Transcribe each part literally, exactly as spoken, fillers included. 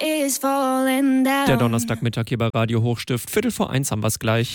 is falling down. Der Donnerstagmittag hier bei Radio Hochstift. Viertel vor eins haben wir es gleich.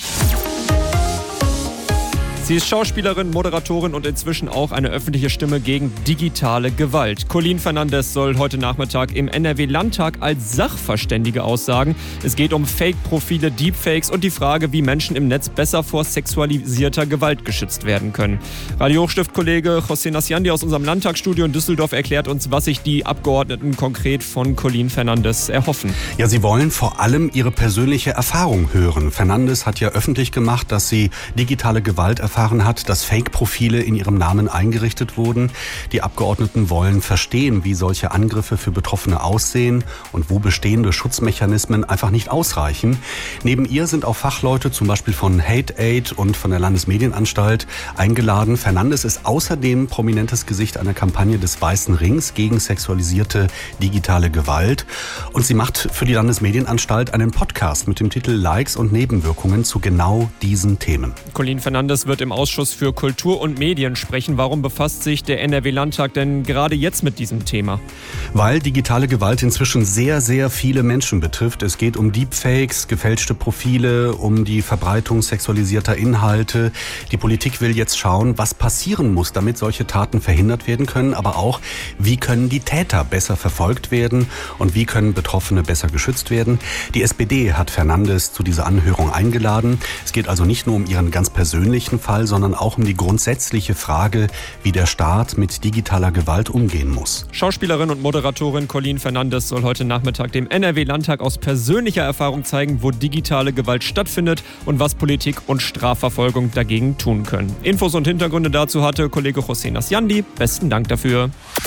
Sie ist Schauspielerin, Moderatorin und inzwischen auch eine öffentliche Stimme gegen digitale Gewalt. Colleen Fernandes soll heute Nachmittag im N R W-Landtag als Sachverständige aussagen. Es geht um Fake-Profile, Deepfakes und die Frage, wie Menschen im Netz besser vor sexualisierter Gewalt geschützt werden können. Radio Hochstift-Kollege José Nasciandi aus unserem Landtagsstudio in Düsseldorf erklärt uns, was sich die Abgeordneten konkret von Colleen Fernandes erhoffen. Ja, sie wollen vor allem ihre persönliche Erfahrung hören. Fernandes hat ja öffentlich gemacht, dass sie digitale Gewalt erfahren hat, dass Fake-Profile in ihrem Namen eingerichtet wurden. Die Abgeordneten wollen verstehen, wie solche Angriffe für Betroffene aussehen und wo bestehende Schutzmechanismen einfach nicht ausreichen. Neben ihr sind auch Fachleute, zum Beispiel von Hate Aid und von der Landesmedienanstalt, eingeladen. Fernandes ist außerdem prominentes Gesicht einer Kampagne des Weißen Rings gegen sexualisierte digitale Gewalt. Und sie macht für die Landesmedienanstalt einen Podcast mit dem Titel Likes und Nebenwirkungen zu genau diesen Themen. Colleen Fernandes wird im Ausschuss für Kultur und Medien sprechen. Warum befasst sich der N R W-Landtag denn gerade jetzt mit diesem Thema? Weil digitale Gewalt inzwischen sehr, sehr viele Menschen betrifft. Es geht um Deepfakes, gefälschte Profile, um die Verbreitung sexualisierter Inhalte. Die Politik will jetzt schauen, was passieren muss, damit solche Taten verhindert werden können, aber auch, wie können die Täter besser verfolgt werden und wie können Betroffene besser geschützt werden. Die S P D hat Fernandes zu dieser Anhörung eingeladen. Es geht also nicht nur um ihren ganz persönlichen Fall, sondern auch um die grundsätzliche Frage, wie der Staat mit digitaler Gewalt umgehen muss. Schauspielerin und Moderatorin Colleen Fernandes soll heute Nachmittag dem N R W-Landtag aus persönlicher Erfahrung zeigen, wo digitale Gewalt stattfindet und was Politik und Strafverfolgung dagegen tun können. Infos und Hintergründe dazu hatte Kollege José Nasciandi. Besten Dank dafür.